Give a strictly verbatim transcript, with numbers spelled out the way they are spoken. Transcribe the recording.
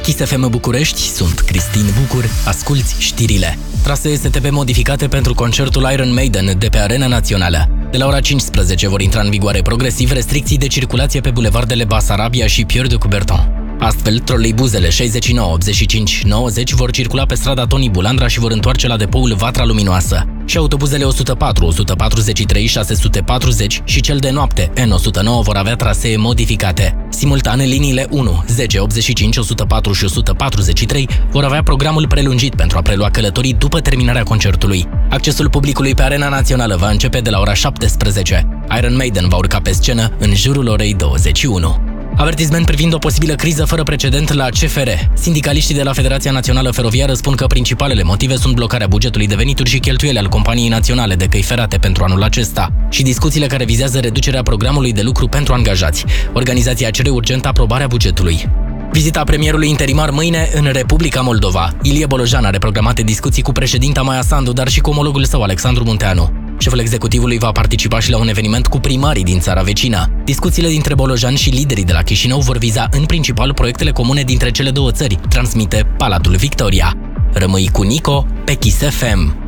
Kiss F M București, sunt Cristin Bucur, asculți știrile. Trasee S T B modificate pentru concertul Iron Maiden de pe Arena Națională. De la ora cincisprezece vor intra în vigoare progresiv restricții de circulație pe bulevardele Basarabia și Pierre de Coubertin. Astfel, troleibuzele șaizeci și nouă, optzeci și cinci, nouăzeci vor circula pe strada Toni Bulandra și vor întoarce la depoul Vatra Luminoasă. Și autobuzele o sută patru, o sută patruzeci și trei, șase sute patruzeci și cel de noapte N o sută nouă vor avea trasee modificate. Simultan, liniile unu, zece, optzeci și cinci, o sută patru și o sută patruzeci și trei vor avea programul prelungit pentru a prelua călătorii după terminarea concertului. Accesul publicului pe Arena Națională va începe de la ora șaptesprezece. Iron Maiden va urca pe scenă în jurul orei douăzeci și unu. Avertisment privind o posibilă criză fără precedent la C F R. Sindicaliștii de la Federația Națională Feroviară spun că principalele motive sunt blocarea bugetului de venituri și cheltuieli al Companiei Naționale de Căi Ferate pentru anul acesta și discuțiile care vizează reducerea programului de lucru pentru angajați. Organizația cere urgent aprobarea bugetului. Vizita premierului interimar mâine în Republica Moldova. Ilie Bolojan are programate discuții cu președinta Maia Sandu, dar și cu omologul său, Alexandru Munteanu. Șeful executivului va participa și la un eveniment cu primarii din țara vecină. Discuțiile dintre Bolojan și liderii de la Chișinău vor viza în principal proiectele comune dintre cele două țări, transmite Palatul Victoria. Rămâi cu Nico pe Kiss F M.